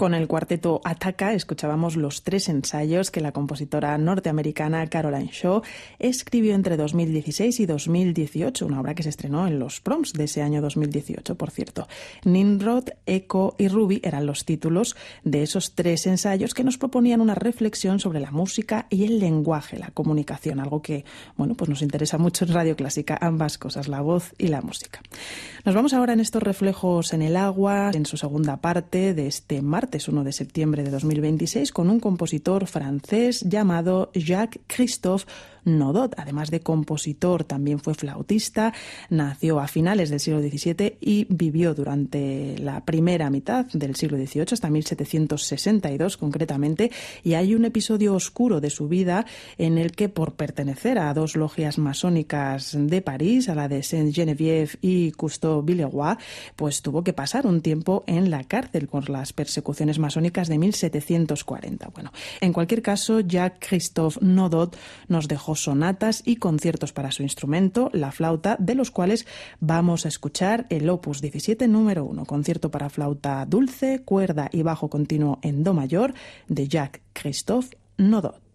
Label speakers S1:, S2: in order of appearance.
S1: Con el cuarteto Attacca escuchábamos los 3 ensayos que la compositora norteamericana Caroline Shaw escribió entre 2016 y 2018, una obra que se estrenó en los Proms de ese año 2018, por cierto. Nimrod, Echo y Ruby eran los títulos de esos 3 ensayos que nos proponían una reflexión sobre la música y el lenguaje, la comunicación, algo que, bueno, pues nos interesa mucho en Radio Clásica, ambas cosas, la voz y la música. Nos vamos ahora en estos reflejos en el agua, en su segunda parte de este martes 1 de septiembre de 2026, con un compositor francés llamado Jacques-Christophe Nodot. Además de compositor, también fue flautista, nació a finales del siglo XVII y vivió durante la primera mitad del siglo XVIII, hasta 1762 concretamente, y hay un episodio oscuro de su vida en el que, por pertenecer a 2 logias masónicas de París, a la de Saint-Geneviève y Cousteau Villeroy, pues tuvo que pasar un tiempo en la cárcel por las persecuciones masónicas de 1740. Bueno, en cualquier caso, Jacques-Christophe Nodot nos dejó sonatas y conciertos para su instrumento, la flauta, de los cuales vamos a escuchar el Opus 17 número 1, concierto para flauta dulce, cuerda y bajo continuo en do mayor, de Jacques-Christophe Nodot.